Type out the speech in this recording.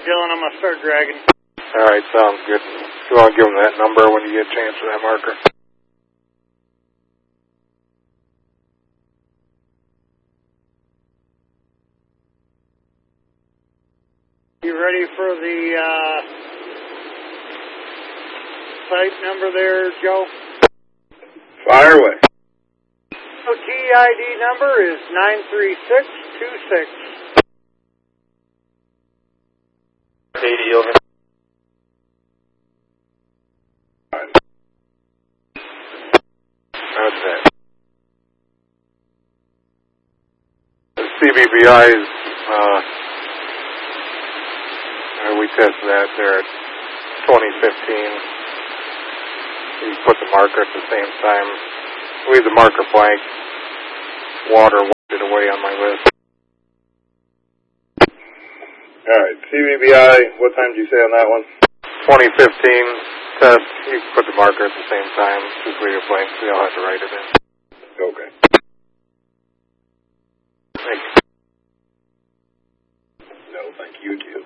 Dylan, I'm going to start dragging. All right, sounds good. You want to give them that number when you get a chance for that marker? You ready for the site number there, Joe? Fire away. TID number is 93626. 80 over. That's it. The CBBI's, we tested that there at 2015. You put the marker at the same time. Leave the marker blank. Water wiped it away on my list. Alright, CBBI, what time did you say on that one? 2015 test. You can put the marker at the same time. Just leave it blank so you don't have to write it in. Okay. Thank you. No, thank you too.